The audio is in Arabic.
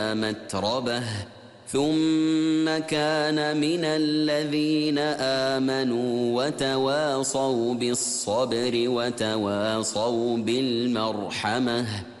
متربة ثم كان من الذين آمنوا وتواصوا بالصبر وتواصوا بالمرحمة